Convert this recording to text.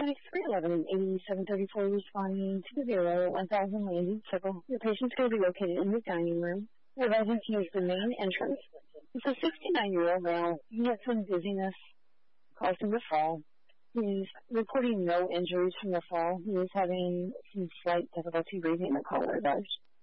311 8734 responding to the 1000 Landing Circle. Your patient's going to be located in the dining room. We're advising to use the main entrance. It's a 69-year-old male. He had some dizziness, caused him to fall. He's reporting no injuries from the fall. He is having some slight difficulty breathing, the caller does.